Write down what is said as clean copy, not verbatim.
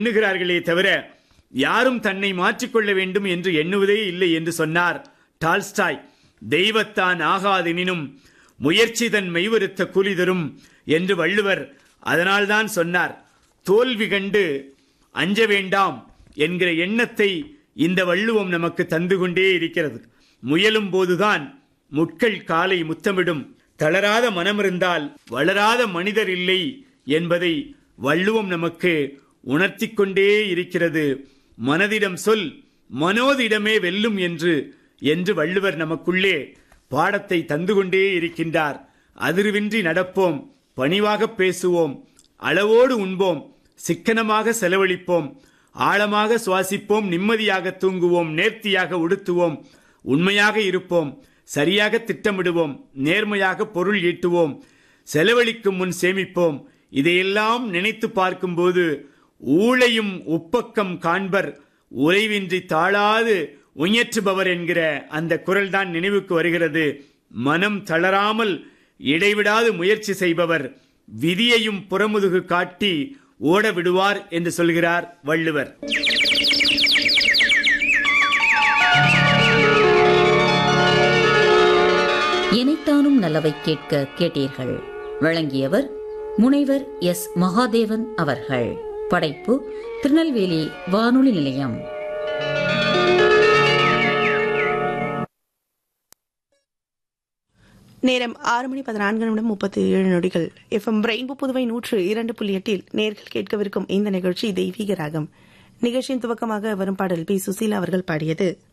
எண்ணுகிறார்களே தவிர யாரும் தன்னை மாற்றிக்கொள்ள வேண்டும் என்று எண்ணுவதே இல்லை என்று சொன்னார் டால்ஸ்டாய். தெய்வத்தான் ஆகாதெனினும் முயற்சி தன் மெய்வருத்த கூலி தரும் என்று வள்ளுவர் அதனால்தான் சொன்னார். தோல்வி கண்டு அஞ்ச வேண்டாம் என்கிற எண்ணத்தை இந்த வள்ளுவம் நமக்கு தந்து கொண்டே இருக்கிறது. முயலும் போதுதான் முட்கள் காலை முத்தமிடும். தளராத மனமிருந்தால் வளராத மனிதர் இல்லை என்பதை வள்ளுவம் நமக்கு உணர்த்தி கொண்டே இருக்கிறது. மனதிடம் சொல், மனோதிடமே வெல்லும் என்று வள்ளுவர் நமக்குள்ளே பாடத்தை தந்து கொண்டே இருக்கின்றார். அதிர்வின்றி நடப்போம், பணிவாக பேசுவோம், அளவோடு உண்போம், சிக்கனமாக செலவழிப்போம், ஆழமாக சுவாசிப்போம், நிம்மதியாக தூங்குவோம், நேர்த்தியாக உடுத்துவோம், உண்மையாக இருப்போம், சரியாக திட்டமிடுவோம், நேர்மையாக பொருள் ஈட்டுவோம், செலவழிக்கும் முன் சேமிப்போம். இதையெல்லாம் நினைத்து பார்க்கும்போது ஊழையும் உப்பக்கம் காண்பர் உறைவின்றி தாழாது உயற்றுபவர் என்கிற அந்த குரல் தான் நினைவுக்கு வருகிறது. மனம் தளராமல் இடைவிடாது முயற்சி செய்பவர் விதியையும் புறமுதுகு காட்டி ஓட விடுவார் என்று சொல்கிறார் வள்ளுவர். இனைத்தானும் நல்லவை கேட்க கேட்டீர்கள். வழங்கியவர் முனைவர் எஸ். மகாதேவன் அவர்கள். படைப்பு திருநெல்வேலி வானொலி நிலையம். நேரம் 6:14:37. FM ரெயின்போ புதுவை 102.8 நேர்கள் கேட்கவிருக்கும் இந்த நிகழ்ச்சி தெய்வீக ராகம். நிகழ்ச்சியின் துவக்கமாக வரும் பாடல் பி. சுசீலா அவர்கள் பாடியது.